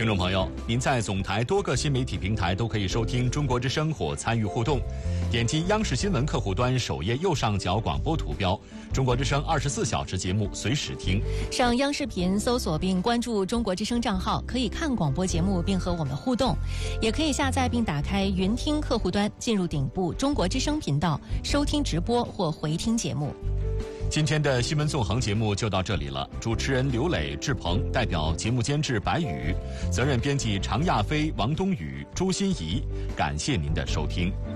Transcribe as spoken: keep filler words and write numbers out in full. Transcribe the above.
听众朋友，您在总台多个新媒体平台都可以收听中国之声或参与互动。点击央视新闻客户端首页右上角广播图标，中国之声二十四小时节目随时听。 上央视频搜索并关注中国之声账号，可以看广播节目并和我们互动。也可以下载并打开云听客户端，进入顶部中国之声频道，收听直播或回听节目。 今天的新闻纵横节目就到这里了，主持人刘磊、志鹏，代表节目监制白宇，责任编辑常亚飞、王冬雨、朱欣怡，感谢您的收听。